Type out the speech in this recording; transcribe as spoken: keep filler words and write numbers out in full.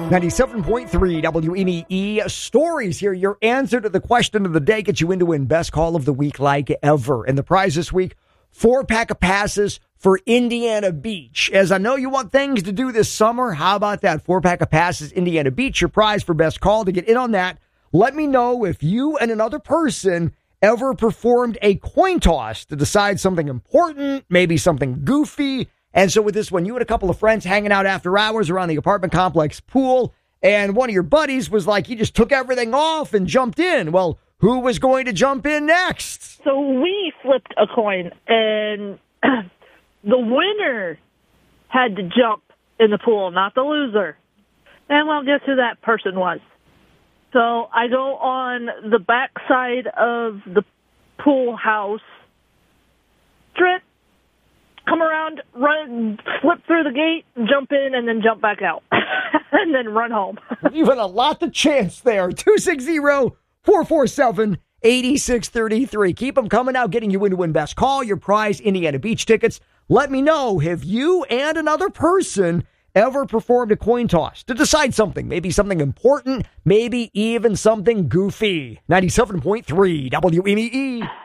ninety-seven point three W M E E Stories here. Your answer to the question of the day gets you into win best call of the week like ever. And the prize this week, four pack of passes for Indiana Beach. As I know you want things to do this summer, how about that? Four pack of passes, Indiana Beach, your prize for best call. To get in on that, let me know if you and another person ever performed a coin toss to decide something important, maybe something goofy. And so with this one, you had a couple of friends hanging out after hours around the apartment complex pool, and one of your buddies was like, he just took everything off and jumped in. Well, who was going to jump in next? So we flipped a coin, and the winner had to jump in the pool, not the loser. And well, guess who that person was? So I go on the back side of the pool house, strip, come around, run, slip through the gate, jump in, and then jump back out. And then run home. You've had a lot of chance there. two six zero, four four seven, eight six three three. Keep them coming out, getting you into win best call, your prize, Indiana Beach tickets. Let me know, have you and another person ever performed a coin toss to decide something? Maybe something important, maybe even something goofy. ninety-seven point three W M E E.